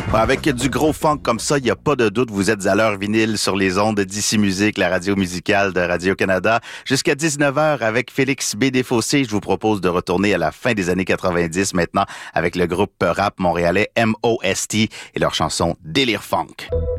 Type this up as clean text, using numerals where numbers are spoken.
Ouais, avec du gros funk comme ça, il n'y a pas de doute, vous êtes à l'heure vinyle sur les ondes d'Ici Musique, la radio musicale de Radio-Canada. Jusqu'à 19h avec Félix B. Desfossés, je vous propose de retourner à la fin des années 90 maintenant avec le groupe rap montréalais MOST et leur chanson Délire Funk.